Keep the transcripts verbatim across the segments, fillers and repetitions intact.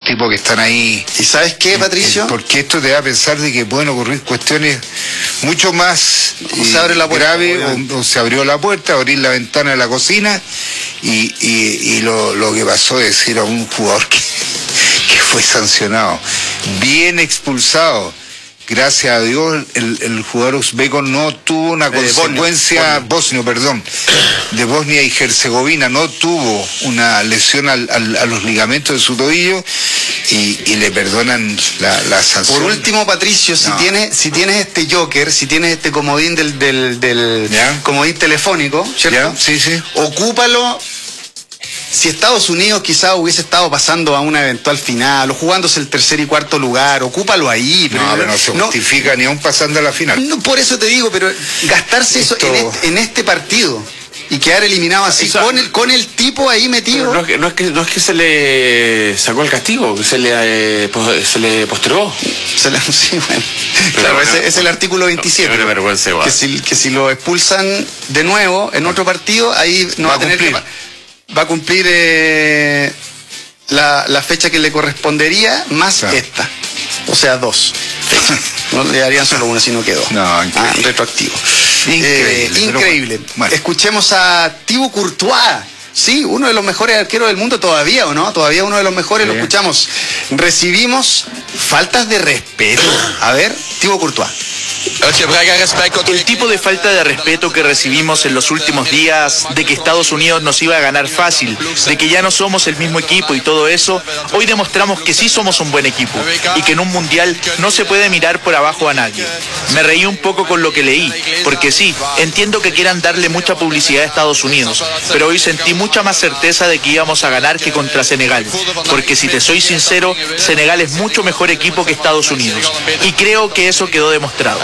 tipos que están ahí. ¿Y sabes qué, Patricio? Porque esto te da a pensar de que pueden ocurrir cuestiones mucho más o se abre la puerta, graves, o, o se abrió la puerta, abrir la ventana de la cocina, y, y, y lo, lo que pasó es decir a un jugador que, que fue sancionado, bien expulsado. Gracias a Dios, el, el jugador uzbeco no tuvo una consecuencia, bosnio, perdón, de Bosnia y Herzegovina, no tuvo una lesión al, al, a los ligamentos de su tobillo y, y le perdonan la, la sanción. Por último, Patricio, si, no. tienes, si tienes este joker, si tienes este comodín del, del, del comodín telefónico, ¿cierto? ¿Ya? Sí, sí. Ocúpalo. Si Estados Unidos quizás hubiese estado pasando a una eventual final o jugándose el tercer y cuarto lugar, ocúpalo ahí. Pero no, pero no se justifica no, ni aún pasando a la final. No, por eso te digo, pero gastarse Esto... eso en este, en este partido y quedar eliminado así, o sea, con el con el tipo ahí metido. No es, que, no, es que, no es que se le sacó el castigo, que se le, eh, se le postergó. Se le, sí, bueno. Claro, bueno, ese es el artículo veintisiete. No, vergüenza, que, si, que si lo expulsan de nuevo en otro partido, ahí no va, va a tener cumplir. que... Va a cumplir eh, la, la fecha que le correspondería más claro. esta. O sea, dos fechas. No le darían solo una, sino que dos. No, increíble. Ah, retroactivo. Increíble. Eh, increíble. Bueno, bueno. Escuchemos a Thibaut Courtois. Sí, uno de los mejores arqueros del mundo todavía, ¿o no? Todavía uno de los mejores, sí. Lo escuchamos. Recibimos faltas de respeto. A ver, Thibaut Courtois. El tipo de falta de respeto que recibimos en los últimos días, de que Estados Unidos nos iba a ganar fácil, de que ya no somos el mismo equipo y todo eso, hoy demostramos que sí somos un buen equipo y que en un mundial no se puede mirar por abajo a nadie. Me reí un poco con lo que leí, porque sí, entiendo que quieran darle mucha publicidad a Estados Unidos, pero hoy sentí mucha más certeza de que íbamos a ganar que contra Senegal, porque si te soy sincero, Senegal es mucho mejor equipo que Estados Unidos y creo que eso quedó demostrado.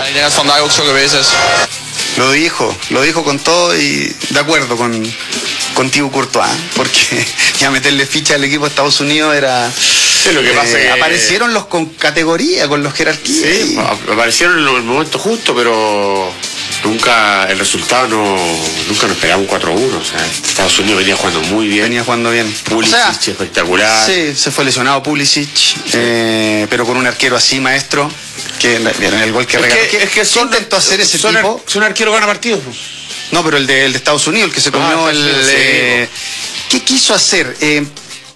Lo dijo, lo dijo con todo y de acuerdo con, con Thibaut Courtois, porque ya meterle ficha al equipo de Estados Unidos era... Sí, lo que pasa eh, que... Aparecieron los con categoría, con los jerarquías. Sí, y... aparecieron en el momento justo, pero nunca el resultado no... Nunca nos pegaba un cuatro a uno. O sea, Estados Unidos venía jugando muy bien. Venía jugando bien. Pulisic, o sea, espectacular. Sí, se fue lesionado Pulisic, sí. eh, pero con un arquero así, maestro, que vieron el gol que regaló. Es que, es que son, intentó hacer ese son tipo? Ar, son arqueros gana partidos. No, pero el de, el de Estados Unidos, el que se comió ah, el... Sí, eh, ¿Qué quiso hacer? Eh,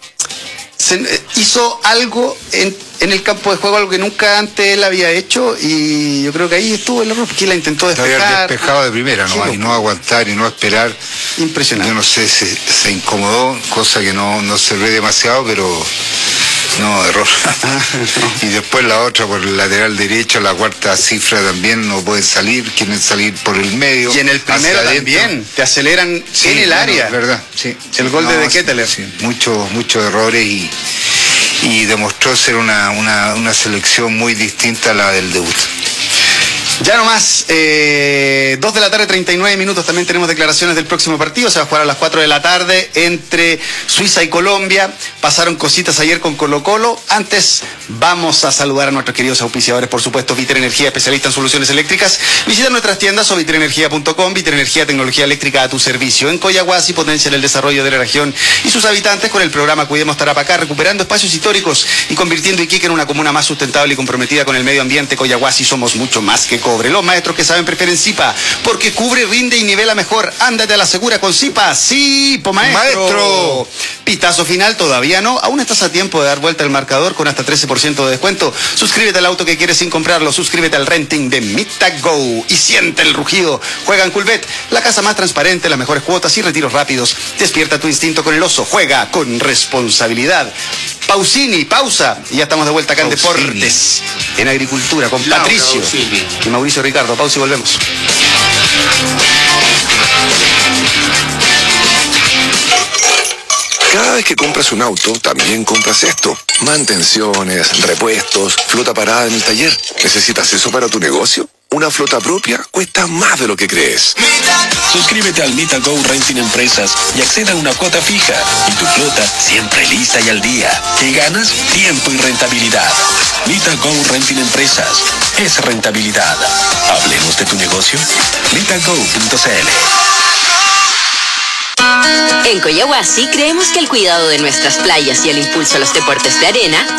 se, eh, hizo algo en, en el campo de juego, algo que nunca antes él había hecho, y yo creo que ahí estuvo el error, porque la intentó despejar. Había despejado de primera, ¿no? Y no aguantar y no esperar. Impresionante. Yo no sé, se, se incomodó, cosa que no, no se ve demasiado, pero... No, error. Ah, no. Y después la otra por el lateral derecho, la cuarta cifra también no puede salir, quieren salir por el medio. Y en el primero también, te aceleran sí, en el bueno, área. Es verdad, sí. El sí, gol no, de De Ketelaere. Sí, sí. Muchos muchos errores y, y demostró ser una, una, una selección muy distinta a la del debut. Ya nomás, eh, dos de la tarde, treinta y nueve minutos, también tenemos declaraciones del próximo partido, se va a jugar a las cuatro de la tarde entre Suiza y Colombia. Pasaron cositas ayer con Colo Colo. Antes vamos a saludar a nuestros queridos auspiciadores, por supuesto, Viter Energía, especialista en soluciones eléctricas. Visita nuestras tiendas o viter energía punto com. Viter Energía, tecnología eléctrica a tu servicio. En Coyahuasi potencian el desarrollo de la región y sus habitantes con el programa Cuidemos Tarapacá, recuperando espacios históricos y convirtiendo Iquique en una comuna más sustentable y comprometida con el medio ambiente. Coyahuasi, somos mucho más que cobre. Los maestros que saben prefieren Zipa, porque cubre, rinde y nivela mejor. Ándate a la segura con Zipa. Sí, po maestro. Maestro. Pitazo final, todavía no. Aún estás a tiempo de dar vuelta al marcador con hasta trece por ciento de descuento. Suscríbete al auto que quieres sin comprarlo. Suscríbete al renting de MitaGo y siente el rugido. Juega en Culbet, la casa más transparente, las mejores cuotas y retiros rápidos. Despierta tu instinto con el oso. Juega con responsabilidad. Pausini, pausa. Y ya estamos de vuelta acá en Pausini. Deportes, en Agricultura, con Laura Patricio Pausini y Mauricio Ricardo. Pausa y volvemos. Cada vez que compras un auto, también compras esto. Mantenciones, repuestos, flota parada en el taller. ¿Necesitas eso para tu negocio? Una flota propia cuesta más de lo que crees. Suscríbete al MitaGo Renting Empresas y acceda a una cuota fija. Y tu flota siempre lista y al día. ¿Qué ganas? Tiempo y rentabilidad. MitaGo Renting Empresas. Es rentabilidad. Hablemos de tu negocio. mitago punto c l. En Coyahuasi creemos que el cuidado de nuestras playas y el impulso a los deportes de arena